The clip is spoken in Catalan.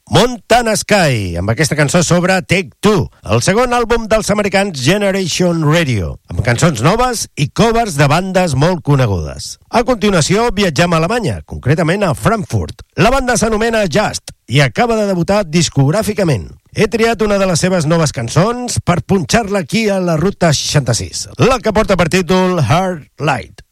Montana Sky, amb aquesta cançó sobre Take Two, el segon àlbum dels americans Generation Radio, amb cançons noves i covers de bandes molt conegudes. A continuació, viatgem a Alemanya, concretament a Frankfurt. La banda s'anomena Just i acaba de debutar discogràficament. He triat una de les seves noves cançons per punxar-la aquí a la Ruta 66, la que porta per títol Heart Light.